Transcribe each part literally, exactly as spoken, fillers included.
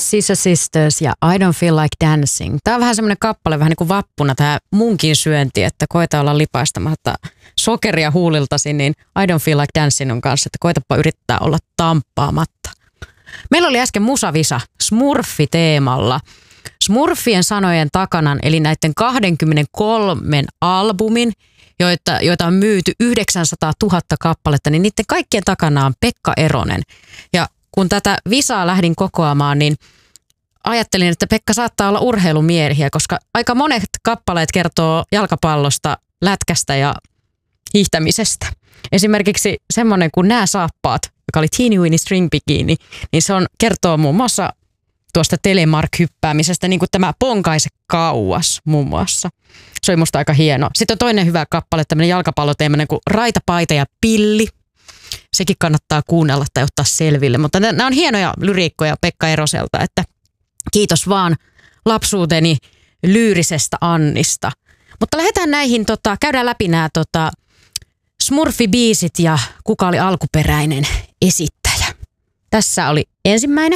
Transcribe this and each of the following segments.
Scissor Sisters ja I Don't Feel Like Dancing. Tämä on vähän semmoinen kappale, vähän niin kuin vappuna tämä munkin syönti, että koeta olla lipaistamatta sokeria huuliltasi, niin I Don't Feel Like Dancing on kanssa, että koetapa yrittää olla tamppaamatta. Meillä oli äsken musavisa Smurfi-teemalla. Smurfien sanojen takana, eli näiden kaksikymmentäkolme albumin, joita, joita on myyty yhdeksänsataatuhatta kappaletta, niin niiden kaikkien takana on Pekka Eronen. Ja kun tätä visaa lähdin kokoamaan, niin ajattelin, että Pekka saattaa olla urheilumiehiä, koska aika monet kappaleet kertoo jalkapallosta, lätkästä ja hiihtämisestä. Esimerkiksi semmoinen kuin Nää saappaat, joka oli Teeny Weeny String Bikini, niin se on, kertoo muun muassa tuosta telemark-hyppäämisestä, niin kuin tämä Ponkaise kauas muun muassa. Se oli musta aika hieno. Sitten on toinen hyvä kappale, tämmöinen jalkapalloteemainen kuin Raita, paita ja pilli. Sekin kannattaa kuunnella tai ottaa selville, mutta nämä on hienoja lyriikkoja Pekka Eroselta, että kiitos vaan lapsuuteni lyyrisestä Annista. Mutta lähdetään näihin, tota, käydään läpi nämä tota, Smurfi-biisit ja kuka oli alkuperäinen esittäjä. Tässä oli ensimmäinen.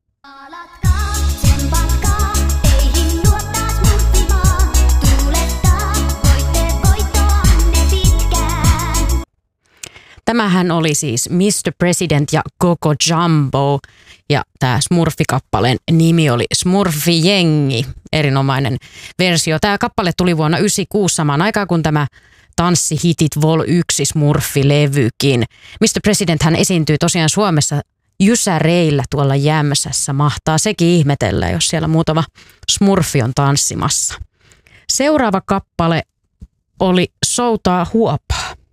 Tämähän oli siis mister President ja Koko Jumbo ja tämä Smurfi-kappaleen nimi oli Smurfi-jengi, erinomainen versio. Tämä kappale tuli vuonna yhdeksänkymmentäkuusi samaan aikaan kuin tämä Tanssihitit Vol yksi Smurfi-levykin. mister President hän esiintyy tosiaan Suomessa Jysäreillä tuolla Jämsässä. Mahtaa sekin ihmetellä, jos siellä muutama Smurfi on tanssimassa. Seuraava kappale oli Soutaa huopaa.